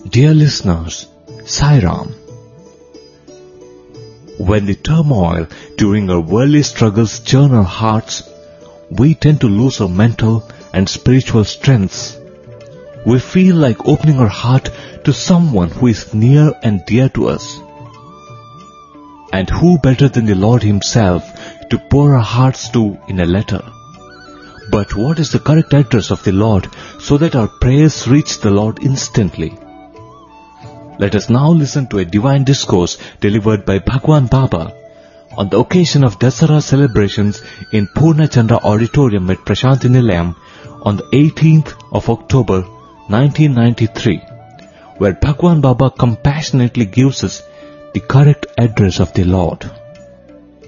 Dear listeners, Sai Ram. When the turmoil during our worldly struggles churn our hearts, we tend to lose our mental and spiritual strengths. We feel like opening our heart to someone who is near and dear to us. And who better than the Lord Himself to pour our hearts to in a letter? But what is the correct address of the Lord so that our prayers reach the Lord instantly? Let us now listen to a divine discourse delivered by Bhagwan Baba on the occasion of Dasara celebrations in Purnachandra Auditorium at Prashanti Nilayam on the 18th of October 1993, where Bhagwan Baba compassionately gives us the correct address of the Lord.